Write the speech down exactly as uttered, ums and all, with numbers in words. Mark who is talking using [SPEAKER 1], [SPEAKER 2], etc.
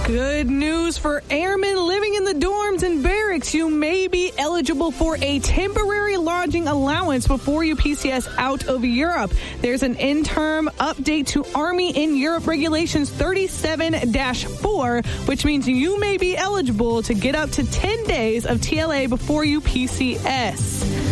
[SPEAKER 1] Good news for airmen living in the dorms and barracks. You may be eligible for a temporary lodging allowance before you P C S out of Europe. There's an interim update to Army in Europe Regulations thirty-seven dash four, which means you may be eligible to get up to ten days of T L A before you P C S.